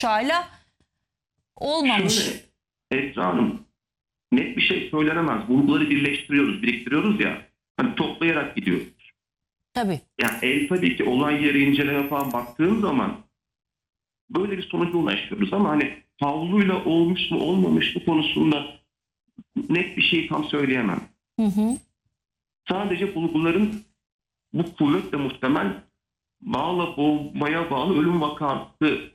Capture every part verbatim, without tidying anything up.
kuşağıyla olmamış. Şöyle Esra Hanım, net bir şey söylenemez. Bulguları birleştiriyoruz, biriktiriyoruz ya. Hani toplayarak gidiyoruz. Tabii. Yani el tabii ki olay yeri inceleme falan baktığım zaman böyle bir sonuca ulaşıyoruz ama hani havluyla olmuş mu olmamış mı konusunda net bir şey tam söyleyemem. Hı hı. Sadece bulguların bu kuvvetle muhtemel bağla boğmaya bağlı ölüm vakası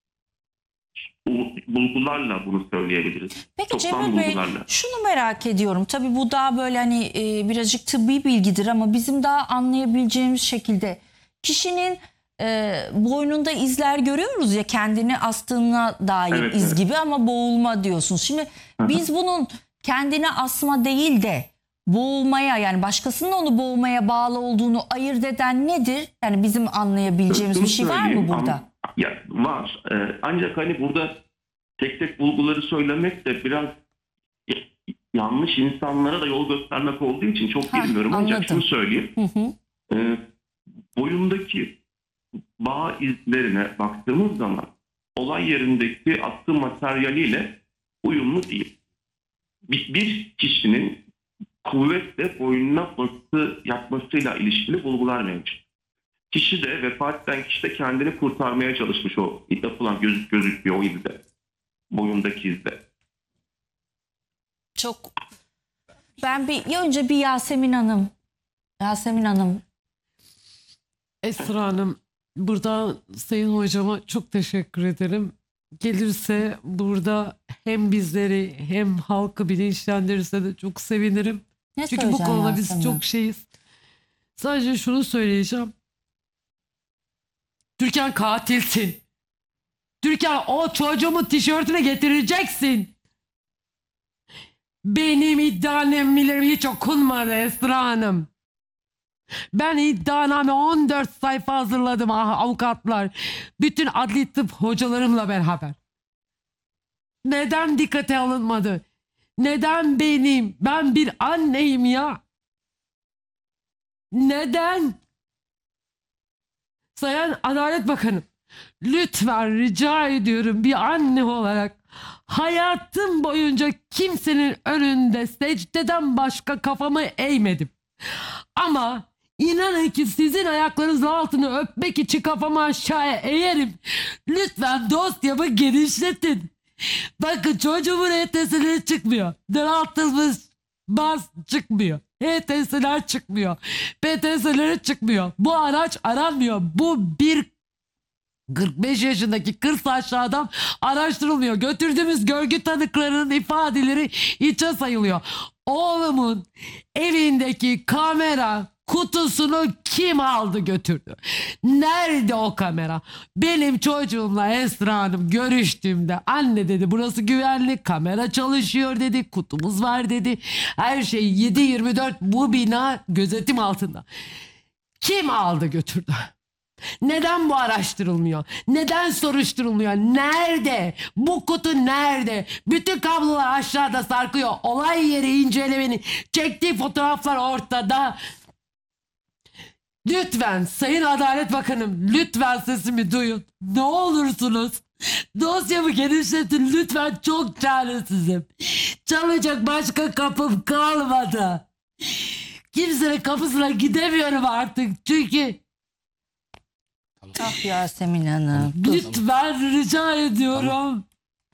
bulgularla bunu söyleyebiliriz. Peki Toplam Cemil Bey, bulgularla. şunu merak ediyorum. Tabii bu daha böyle hani e, birazcık tıbbi bilgidir ama bizim daha anlayabileceğimiz şekilde kişinin e, boynunda izler görüyoruz ya, kendini astığına dair Evet, iz evet. gibi ama boğulma diyorsunuz. Şimdi biz bunun kendine asma değil de boğulmaya, yani başkasının onu boğmaya bağlı olduğunu ayırt eden nedir? Yani bizim anlayabileceğimiz Şunu bir şey var mı söyleyeyim, burada? am- Ya var. Ee, ancak hani burada tek tek bulguları söylemek de biraz y- yanlış insanlara da yol göstermek olduğu için çok Ha, bilmiyorum. Ancak anladım. şunu söyleyeyim. Hı hı. Ee, boyundaki bağ izlerine baktığımız zaman olay yerindeki attığı materyaliyle uyumlu değil. Bir, bir kişinin kuvvetle boynuna bası yapmasıyla ilişkili bulgular mevcut. Kişi de vefat eden kişi de kendini kurtarmaya çalışmış, o yapılan göz, gözüküyor o izde. Boyundaki izde. Çok. Ben bir ya önce bir Yasemin Hanım. Yasemin Hanım. Esra Hanım, burada Sayın Hocama çok teşekkür ederim. Gelirse burada hem bizleri hem halkı bilinçlendirirse de çok sevinirim. Ne Çünkü bu söyleyeceğim konuda biz Yasemin? çok şeyiz. Sadece şunu söyleyeceğim. Türkan katilsin. Türkan, o çocuğumun tişörtünü getireceksin. Benim iddianamelerim hiç okunmadı Esra Hanım. Ben iddianame on dört sayfa hazırladım ah, avukatlar. Bütün adli tıp hocalarımla beraber. Neden dikkate alınmadı? Neden benim? Ben bir anneyim ya. Neden? Sayın Adalet Bakanı, lütfen rica ediyorum, bir anne olarak hayatım boyunca kimsenin önünde secdeden başka kafamı eğmedim. Ama inanın ki sizin ayaklarınızın altını öpmek için kafamı aşağıya eğerim. Lütfen dosyamı genişletin. Bakın, çocuğumun H T S'leri çıkmıyor. Daraltılmış baz çıkmıyor. H T S'ler çıkmıyor. P T S'leri çıkmıyor. Bu araç aranmıyor. Bu bir kırk beş yaşındaki kırk saçlı adam araştırılmıyor. Götürdüğümüz görgü tanıklarının ifadeleri içe sayılıyor. Oğlumun evindeki kamera kutusunu kim aldı götürdü? Nerede o kamera? Benim çocuğumla Esra Hanım görüştüğümde anne dedi, burası güvenli, kamera çalışıyor dedi, kutumuz var dedi. Her şey yedi yirmi dört bu bina gözetim altında. Kim aldı götürdü? Neden bu araştırılmıyor? Neden soruşturulmuyor? Nerede? Bu kutu nerede? Bütün kablolar aşağıda sarkıyor. Olay yeri incelemenin çektiği fotoğraflar ortada. Lütfen Sayın Adalet Bakanım, lütfen sesimi duyun. Ne olursunuz dosyamı genişletin lütfen, çok çaresizim. Çalacak başka kapım kalmadı. Kimsenin kapısına gidemiyorum artık çünkü... Ah Yasemin Hanım. Lütfen rica ediyorum.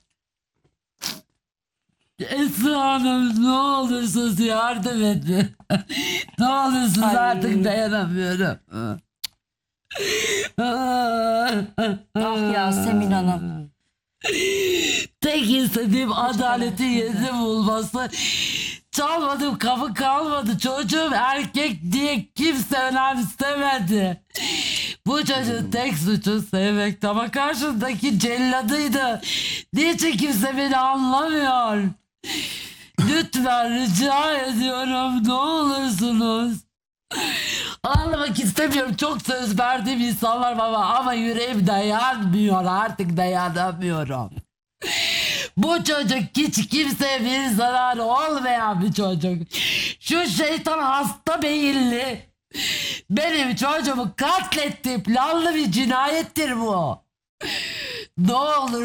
Esra Hanım, ne olursunuz yardım edin. Ne olursunuz, Ay. artık dayanamıyorum. Ah Yasemin Hanım. Tek istediğim adaletin yerini bulması. Çalmadım, kapı kalmadı. Çocuğum erkek diye kimse önemsemedi. Bu çocuğun tek suçu sevmekti ama karşındaki celladıydı. Niçin kimse beni anlamıyor? Lütfen rica ediyorum, ne olursunuz. Ağlamak istemiyorum. Çok söz verdiğim insanlar var ama yüreğim dayanmıyor, artık dayanamıyorum. Bu çocuk hiç kimseye bir zararı olmayan bir çocuk. Şu şeytan hasta beyinli benim çocuğumu katletti. Planlı bir cinayettir bu. Ne olur